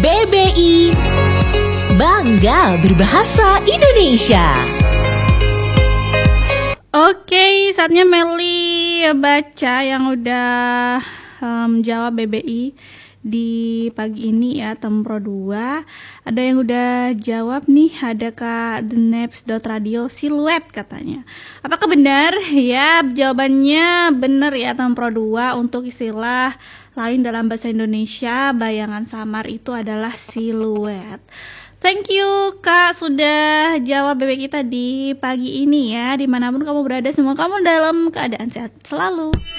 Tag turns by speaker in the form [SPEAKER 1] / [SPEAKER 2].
[SPEAKER 1] BBI Bangga Berbahasa Indonesia.
[SPEAKER 2] Oke, saatnya Meli baca yang udah jawab BBI di pagi ini ya, Tempro 2. Ada yang udah jawab nih, ada Kak thenaps.radio, siluet katanya. Apakah benar? Ya, jawabannya benar ya, Tempro 2. Untuk istilah lain dalam bahasa Indonesia, bayangan samar itu adalah siluet. Thank you Kak sudah jawab BBI kita di pagi ini ya. Dimanapun kamu berada, semoga kamu dalam keadaan sehat selalu.